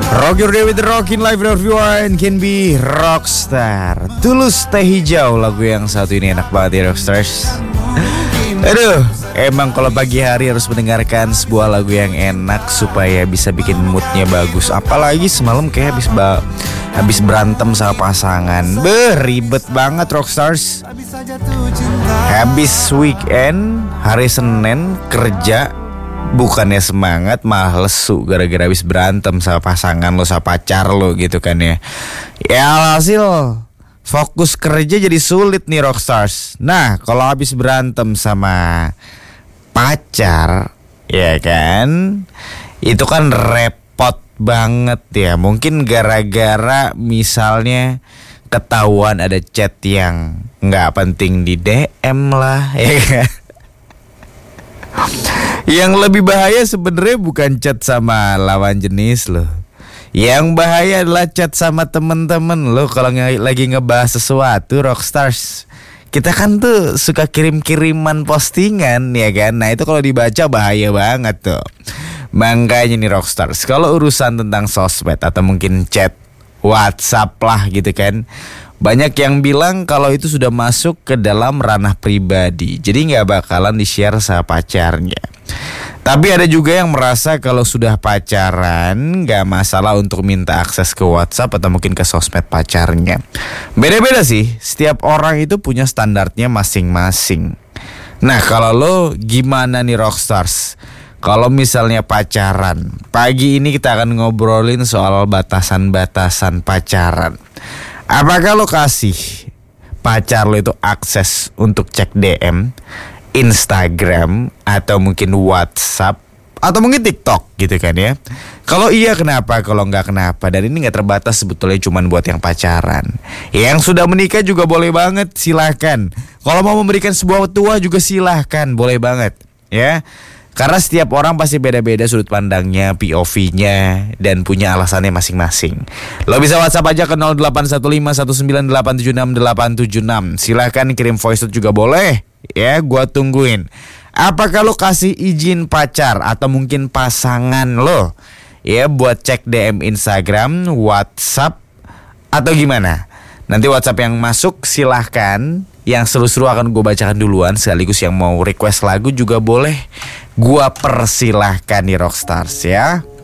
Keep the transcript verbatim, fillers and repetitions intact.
Rock your day with the rockin' life everyone can be rockstar. Tulus Teh Hijau, lagu yang satu ini enak banget ya rockstars. Aduh, emang kalau pagi hari harus mendengarkan sebuah lagu yang enak supaya bisa bikin moodnya bagus. Apalagi semalam kayak habis ba- habis berantem sama pasangan. Beh, ribet banget rockstars. Habis weekend, hari Senin kerja, bukannya semangat malah lesu gara-gara habis berantem sama pasangan lo, sama pacar lo gitu kan ya. Ya hasil fokus kerja jadi sulit nih rockstars. Nah kalau habis berantem sama pacar, ya kan, itu kan repot banget ya. Mungkin gara-gara misalnya ketahuan ada chat yang gak penting di D M lah, ya kan. Yang lebih bahaya sebenarnya bukan chat sama lawan jenis loh. Yang bahaya adalah chat sama temen-temen lo. Kalau nge- lagi ngebahas sesuatu rockstars, kita kan tuh suka kirim-kiriman postingan ya kan. Nah itu kalau dibaca bahaya banget tuh. Makanya nih rockstars, kalau urusan tentang sosmed atau mungkin chat WhatsApp lah gitu kan, banyak yang bilang kalau itu sudah masuk ke dalam ranah pribadi, jadi gak bakalan di-share sama pacarnya. Tapi ada juga yang merasa kalau sudah pacaran gak masalah untuk minta akses ke WhatsApp atau mungkin ke sosmed pacarnya. Beda-beda sih, setiap orang itu punya standarnya masing-masing. Nah kalau lo gimana nih rockstars? Kalau misalnya pacaran, pagi ini kita akan ngobrolin soal batasan-batasan pacaran. Apakah lo kasih pacar lo itu akses untuk cek D M, Instagram, atau mungkin WhatsApp, atau mungkin TikTok gitu kan ya? Kalau iya kenapa, kalau enggak kenapa? Dan ini gak terbatas sebetulnya cuma buat yang pacaran. Yang sudah menikah juga boleh banget, silahkan. Kalau mau memberikan sebuah tua juga silahkan, boleh banget ya. Karena setiap orang pasti beda-beda sudut pandangnya, P O V-nya, dan punya alasannya masing-masing. Lo bisa WhatsApp aja ke nol delapan satu lima satu sembilan delapan tujuh enam delapan tujuh enam. Silahkan kirim voice note juga boleh. Ya, gua tungguin. Apakah lo kasih izin pacar atau mungkin pasangan lo ya buat cek D M Instagram, WhatsApp, atau gimana? Nanti WhatsApp yang masuk silahkan. Yang seru-seru akan gue bacakan duluan. Sekaligus yang mau request lagu juga boleh. Gua persilahkan nih rockstars ya.